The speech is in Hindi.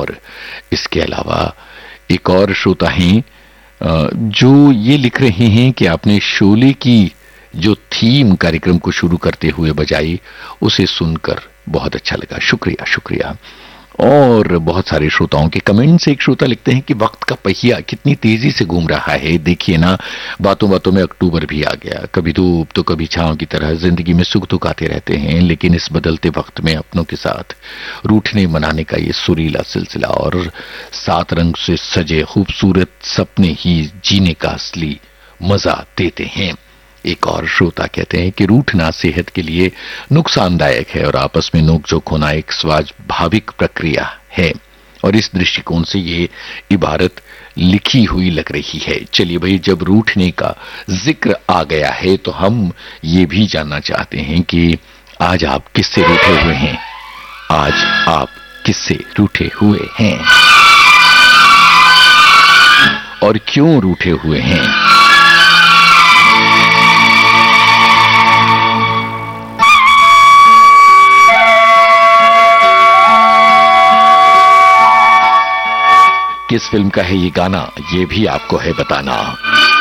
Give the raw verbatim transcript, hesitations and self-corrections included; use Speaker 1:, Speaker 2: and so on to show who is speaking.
Speaker 1: और इसके अलावा एक और श्रोता हैं जो ये लिख रहे हैं कि आपने शोले की जो थीम कार्यक्रम को शुरू करते हुए बजाई, उसे सुनकर बहुत अच्छा लगा। शुक्रिया शुक्रिया। और बहुत सारे श्रोताओं के कमेंट से एक श्रोता लिखते हैं कि वक्त का पहिया कितनी तेजी से घूम रहा है, देखिए ना, बातों बातों में अक्टूबर भी आ गया। कभी धूप तो कभी छांव की तरह जिंदगी में सुख दुख आते रहते हैं, लेकिन इस बदलते वक्त में अपनों के साथ रूठने मनाने का ये सुरीला सिलसिला और सात रंग से सजे खूबसूरत सपने ही जीने का असली मजा देते हैं। एक और श्रोता कहते हैं कि रूठना सेहत के लिए नुकसानदायक है और आपस में नोकझोंक होना एक स्वाभाविक प्रक्रिया है, और इस दृष्टिकोण से ये इबारत लिखी हुई लग रही है। चलिए भाई, जब रूठने का जिक्र आ गया है तो हम ये भी जानना चाहते हैं कि आज आप किससे रूठे हुए हैं, आज आप किससे रूठे हुए हैं और क्यों रूठे हुए हैं। किस फिल्म का है ये गाना, ये भी आपको है बताना।